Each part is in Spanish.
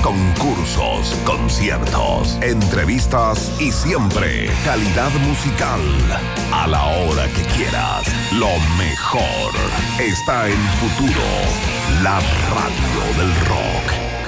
concursos, conciertos, entrevistas y siempre calidad musical. A la hora que quieras, lo mejor está en Futuro, la radio del rock.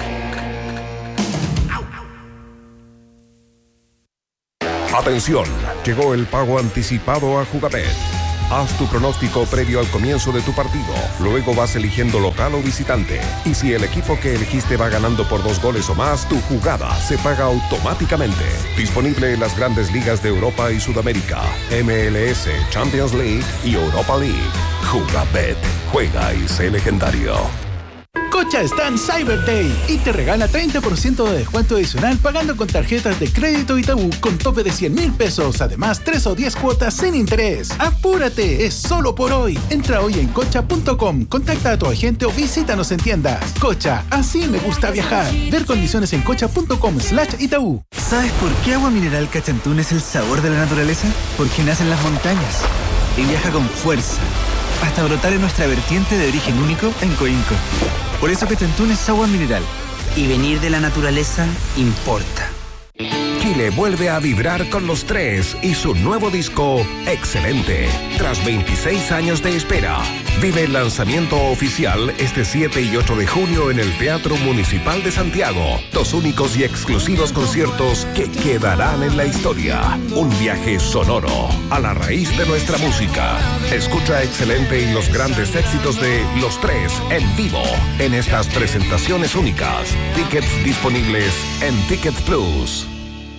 Atención, llegó el pago anticipado a Jugabet. Haz tu pronóstico previo al comienzo de tu partido. Luego vas eligiendo local o visitante. Y si el equipo que elegiste va ganando por 2 goles o más, tu jugada se paga automáticamente. Disponible en las grandes ligas de Europa y Sudamérica, MLS, Champions League y Europa League. Jugabet. Juega y sé legendario. Cocha está en Cyber Day y te regala 30% de descuento adicional pagando con tarjetas de crédito Itaú con tope de 100,000 pesos. Además, 3 o 10 cuotas sin interés. ¡Apúrate! Es solo por hoy. Entra hoy en cocha.com, contacta a tu agente o visítanos en tiendas. Cocha, así me gusta viajar. Ver condiciones en cocha.com/Itaú. ¿Sabes por qué Agua Mineral Cachantún es el sabor de la naturaleza? Porque nace en las montañas y viaja con fuerza hasta brotar en nuestra vertiente de origen único en Coinco. Por eso Cachantún es agua mineral. Y venir de la naturaleza importa. Chile vuelve a vibrar con Los Tres y su nuevo disco, Excelente. Tras 26 años de espera, vive el lanzamiento oficial este 7 y 8 de junio en el Teatro Municipal de Santiago. 2 únicos y exclusivos conciertos que quedarán en la historia. Un viaje sonoro a la raíz de nuestra música. Escucha Excelente y los grandes éxitos de Los Tres en vivo en estas presentaciones únicas. Tickets disponibles en Ticket Plus.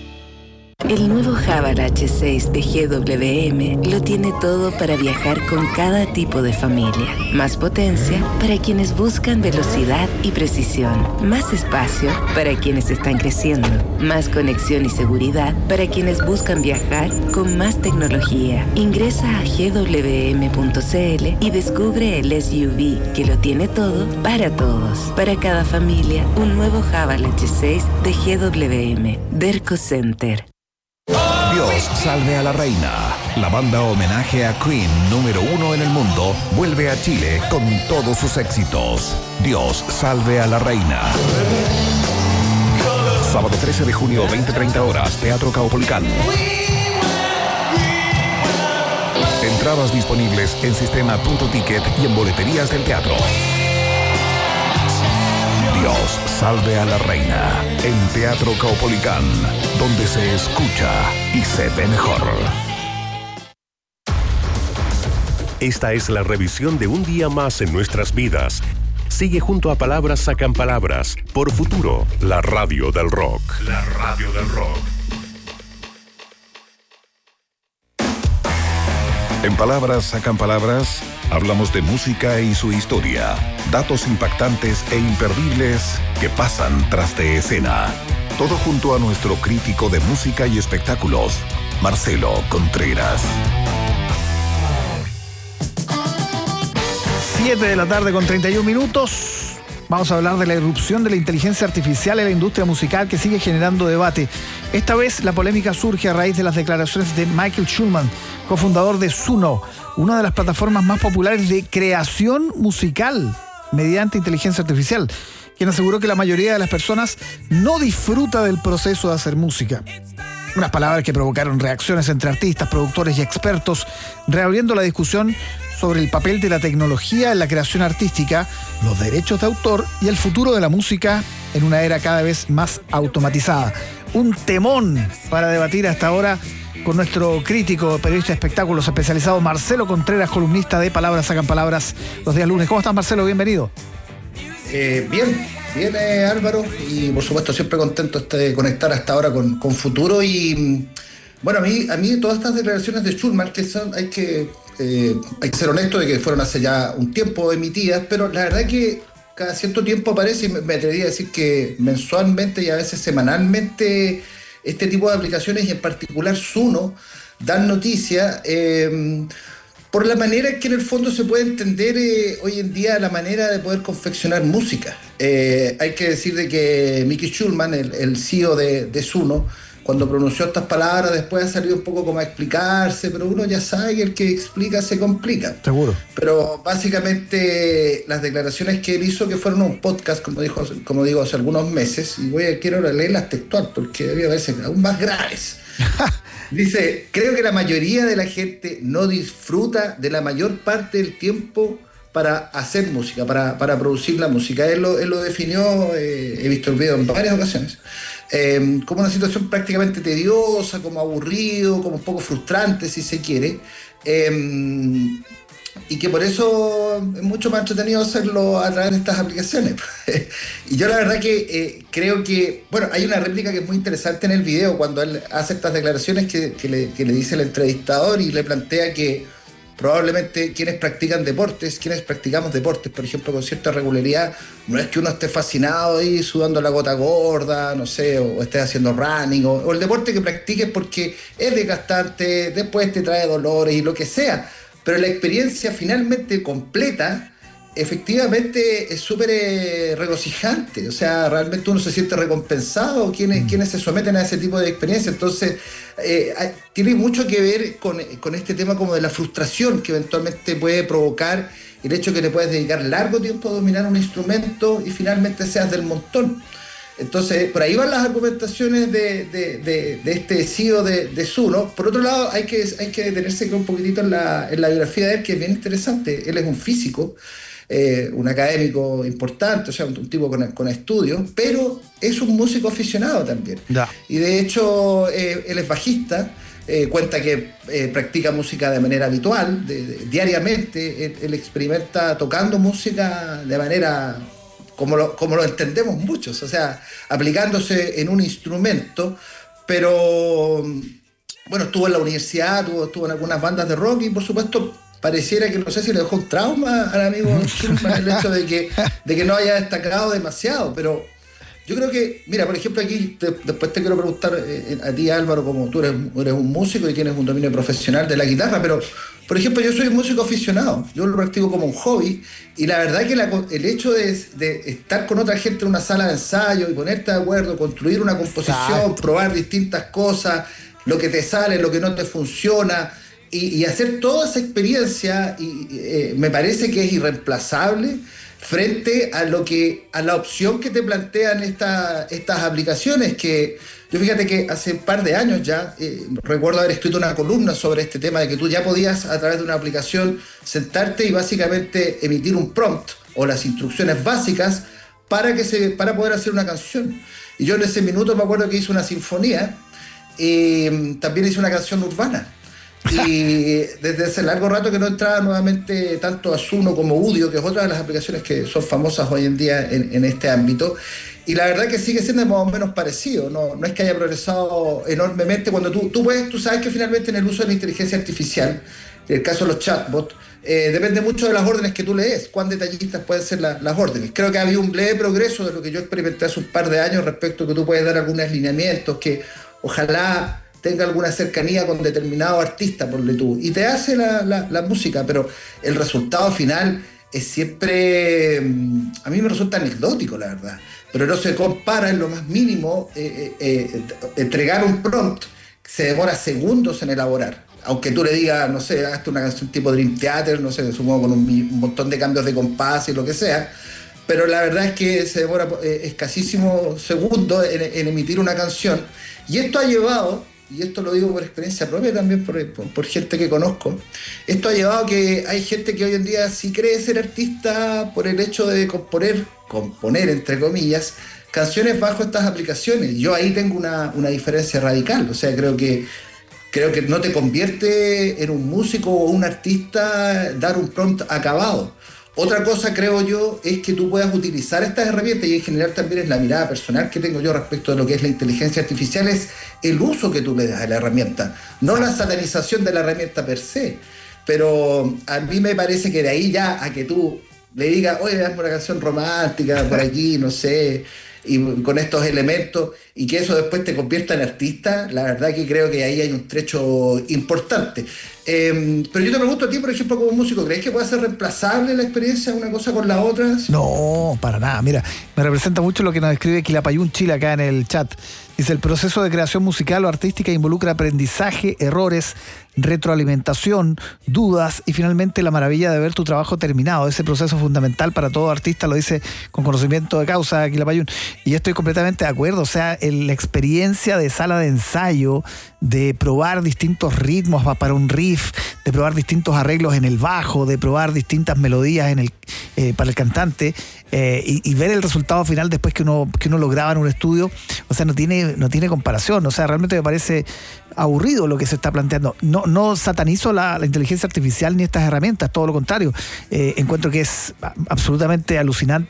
El nuevo Javal H6 de GWM lo tiene todo para viajar con cada tipo de familia. Más potencia para quienes buscan velocidad y precisión. Más espacio para quienes están creciendo. Más conexión y seguridad para quienes buscan viajar con más tecnología. Ingresa a gwm.cl y descubre el SUV que lo tiene todo para todos. Para cada familia, un nuevo Javal H6 de GWM. Derco Center. Dios salve a la reina. La banda homenaje a Queen número 1 en el mundo vuelve a Chile con todos sus éxitos. Dios salve a la reina. Sábado 13 de junio, 20:30 horas, Teatro Caupolicán. Entradas disponibles en sistema.ticket y en boleterías del teatro. Dios salve a la reina en Teatro Caupolicán, donde se escucha y se ve mejor. Esta es la revisión de un día más en nuestras vidas. Sigue junto a Palabras Sacan Palabras por Futuro, la radio del rock. La radio del rock. En Palabras Sacan Palabras, hablamos de música y su historia. Datos impactantes e imperdibles que pasan tras de escena. Todo junto a nuestro crítico de música y espectáculos, Marcelo Contreras. 7 de la tarde con 31 minutos. Vamos a hablar de la irrupción de la inteligencia artificial en la industria musical que sigue generando debate. Esta vez la polémica surge a raíz de las declaraciones de Michael Schulman, cofundador de Suno, una de las plataformas más populares de creación musical mediante inteligencia artificial, quien aseguró que la mayoría de las personas no disfruta del proceso de hacer música. Unas palabras que provocaron reacciones entre artistas, productores y expertos, reabriendo la discusión sobre el papel de la tecnología en la creación artística, los derechos de autor y el futuro de la música en una era cada vez más automatizada. Un temón para debatir hasta ahora con nuestro crítico, periodista de espectáculos especializado Marcelo Contreras, columnista de Palabras Sacan Palabras los días lunes. ¿Cómo estás, Marcelo? Bienvenido. Bien, Álvaro, y por supuesto siempre contento de conectar hasta ahora con Futuro. Y bueno, a mí todas estas declaraciones de Schulman, que son, hay que ser honesto de que fueron hace ya un tiempo emitidas, pero la verdad que cada cierto tiempo aparece, y me atrevería a decir que mensualmente y a veces semanalmente, este tipo de aplicaciones, y en particular Suno, dan noticia por la manera en que en el fondo se puede entender hoy en día la manera de poder confeccionar música. Hay que decir de que Mickey Schulman, el CEO de Suno, cuando pronunció estas palabras después ha salido un poco como a explicarse, pero uno ya sabe que el que explica se complica. Seguro. Pero básicamente las declaraciones que él hizo, que fueron un podcast, como digo, hace algunos meses, y quiero leerlas textual porque había veces aún más graves. Dice, creo que la mayoría de la gente no disfruta de la mayor parte del tiempo para hacer música, para producir la música. Él lo definió, he visto el video en varias ocasiones, como una situación prácticamente tediosa, como aburrido, como un poco frustrante si se quiere, y que por eso es mucho más entretenido hacerlo a través de estas aplicaciones. Y yo la verdad que creo que, bueno, hay una réplica que es muy interesante en el video cuando él hace estas declaraciones que le dice el entrevistador y le plantea que probablemente quienes practicamos deportes, por ejemplo, con cierta regularidad, no es que uno esté fascinado ahí sudando la gota gorda, no sé, o estés haciendo running, o el deporte que practiques porque es desgastante, después te trae dolores y lo que sea, pero la experiencia finalmente completa, efectivamente es súper regocijante. O sea, realmente uno se siente recompensado quienes se someten a ese tipo de experiencia. Entonces, tiene mucho que ver con este tema como de la frustración que eventualmente puede provocar el hecho que le puedes dedicar largo tiempo a dominar un instrumento y finalmente seas del montón. Entonces, por ahí van las argumentaciones de este CEO de Zuno. Por otro lado, hay que detenerse un poquitito en la biografía de él, que es bien interesante. Él es un físico, un académico importante, o sea, un tipo con estudios, pero es un músico aficionado también. Ya. Y de hecho, él es bajista, cuenta que practica música de manera habitual, diariamente. Él experimenta tocando música de manera como lo entendemos muchos, o sea, aplicándose en un instrumento, pero bueno, estuvo en la universidad, estuvo en algunas bandas de rock y por supuesto pareciera que, no sé si le dejó un trauma al amigo Schulman el hecho de que no haya destacado demasiado, pero yo creo que, mira, por ejemplo aquí, después te quiero preguntar a ti, Álvaro, como tú eres un músico y tienes un dominio profesional de la guitarra, pero por ejemplo yo soy músico aficionado, yo lo practico como un hobby y la verdad que el hecho de estar con otra gente en una sala de ensayo y ponerte de acuerdo, construir una composición, probar distintas cosas, lo que te sale, lo que no te funciona y hacer toda esa experiencia me parece que es irreemplazable frente a la opción que te plantean estas aplicaciones, que yo fíjate que hace un par de años ya recuerdo haber escrito una columna sobre este tema de que tú ya podías a través de una aplicación sentarte y básicamente emitir un prompt o las instrucciones básicas para poder hacer una canción. Y yo en ese minuto me acuerdo que hice una sinfonía y también hice una canción urbana. Y desde hace largo rato que no entraba nuevamente tanto a Zuno como Udio, que es otra de las aplicaciones que son famosas hoy en día en este ámbito, y la verdad que sigue siendo más o menos parecido, no es que haya progresado enormemente. Cuando tú sabes que finalmente en el uso de la inteligencia artificial, en el caso de los chatbots, depende mucho de las órdenes que tú lees, cuán detallistas pueden ser las órdenes. Creo que ha habido un leve progreso de lo que yo experimenté hace un par de años respecto a que tú puedes dar algunos lineamientos que ojalá tenga alguna cercanía con determinado artista, ponle tú, y te hace la música, pero el resultado final es siempre, a mí me resulta anecdótico, la verdad, pero no se compara en lo más mínimo. Entregar un prompt se demora segundos en elaborar, aunque tú le digas, no sé, hazte una canción tipo Dream Theater, no sé, supongo con un montón de cambios de compás y lo que sea, pero la verdad es que se demora escasísimos segundos en emitir una canción, y esto ha llevado, y esto lo digo por experiencia propia también, por gente que conozco, esto ha llevado a que hay gente que hoy en día sí cree ser artista por el hecho de componer entre comillas, canciones bajo estas aplicaciones. Yo ahí tengo una diferencia radical, o sea, creo que no te convierte en un músico o un artista dar un prompt acabado. Otra cosa, creo yo, es que tú puedas utilizar estas herramientas, y en general también es la mirada personal que tengo yo respecto de lo que es la inteligencia artificial, es el uso que tú le das a la herramienta, no la satanización de la herramienta per se. Pero a mí me parece que de ahí ya a que tú le digas, oye, hazme una canción romántica por aquí, no sé, y con estos elementos, y que eso después te convierta en artista, la verdad que creo que ahí hay un trecho importante. Pero yo te pregunto a ti, por ejemplo, como músico, ¿crees que puede ser reemplazable la experiencia una cosa con la otra? No, para nada. Mira, me representa mucho lo que nos escribe Quilapayún Chile acá en el chat. Dice, el proceso de creación musical o artística involucra aprendizaje, errores, retroalimentación, dudas y finalmente la maravilla de ver tu trabajo terminado. Ese proceso es fundamental para todo artista, lo dice con conocimiento de causa Quilapayún. Y yo estoy completamente de acuerdo. O sea, la experiencia de sala de ensayo, de probar distintos ritmos para un riff, de probar distintos arreglos en el bajo, de probar distintas melodías para el cantante, y ver el resultado final después que uno lo graba en un estudio, o sea, no tiene comparación. O sea, realmente me parece aburrido lo que se está planteando. No satanizo la inteligencia artificial ni estas herramientas, todo lo contrario. Encuentro que es absolutamente alucinante